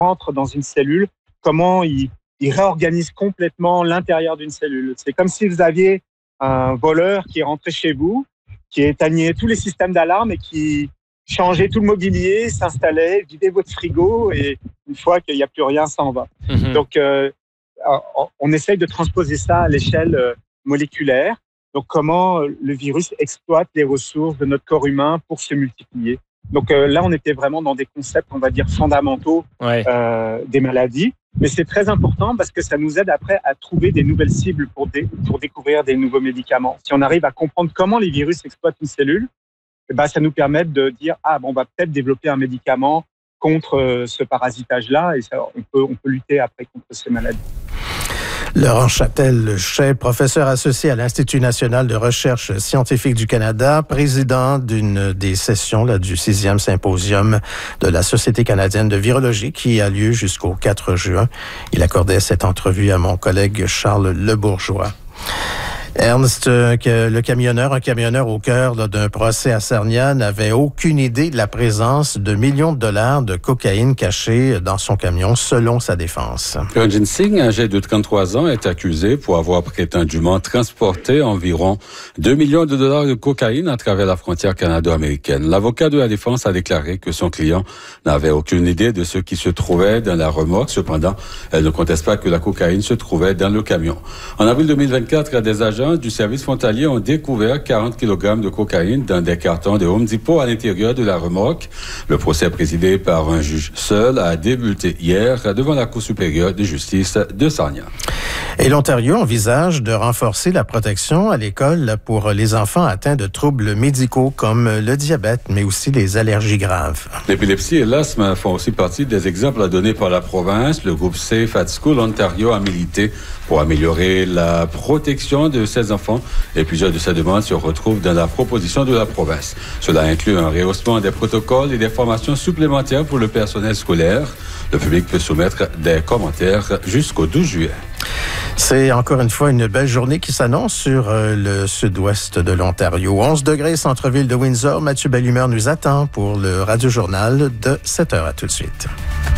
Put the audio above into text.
rentre dans une cellule, comment il réorganise complètement l'intérieur d'une cellule. C'est comme si vous aviez un voleur qui est rentré chez vous, qui éteignait tous les systèmes d'alarme et qui changeait tout le mobilier, s'installait, vidait votre frigo et une fois qu'il n'y a plus rien, ça en va. Donc, on essaye de transposer ça à l'échelle moléculaire. Donc, comment le virus exploite les ressources de notre corps humain pour se multiplier. Donc là, on était vraiment dans des concepts, on va dire, fondamentaux des maladies. Mais c'est très important parce que ça nous aide après à trouver des nouvelles cibles pour découvrir des nouveaux médicaments. Si on arrive à comprendre comment les virus exploitent une cellule, ça nous permet de dire on va peut-être développer un médicament contre ce parasitage-là et ça, on peut lutter après contre ces maladies. Laurent Châtel-Chaix, professeur associé à l'Institut national de recherche scientifique du Canada, président d'une des sessions du 6e symposium de la Société canadienne de virologie qui a lieu jusqu'au 4 juin. Il accordait cette entrevue à mon collègue Charles Lebourgeois. Ernst, un camionneur au cœur d'un procès à Sarnia, n'avait aucune idée de la présence de millions de dollars de cocaïne cachés dans son camion, selon sa défense. Ranjin Singh, âgé de 33 ans, est accusé pour avoir prétendument transporté environ 2 millions de dollars de cocaïne à travers la frontière canado-américaine. L'avocat de la défense a déclaré que son client n'avait aucune idée de ce qui se trouvait dans la remorque. Cependant, elle ne conteste pas que la cocaïne se trouvait dans le camion. En avril 2024, des agents du service frontalier ont découvert 40 kg de cocaïne dans des cartons de Home Depot à l'intérieur de la remorque. Le procès présidé par un juge seul a débuté hier devant la Cour supérieure de justice de Sarnia. Et l'Ontario envisage de renforcer la protection à l'école pour les enfants atteints de troubles médicaux comme le diabète, mais aussi les allergies graves. L'épilepsie et l'asthme font aussi partie des exemples à donner par la province. Le groupe Safe at School Ontario a milité pour améliorer la protection de ces enfants et plusieurs de ces demandes se retrouvent dans la proposition de la province. Cela inclut un rehaussement des protocoles et des formations supplémentaires pour le personnel scolaire. Le public peut soumettre des commentaires jusqu'au 12 juillet. C'est encore une fois une belle journée qui s'annonce sur le sud-ouest de l'Ontario. 11 degrés, centre-ville de Windsor. Mathieu Bellumeur nous attend pour le Radio-Journal de 7h. À tout de suite.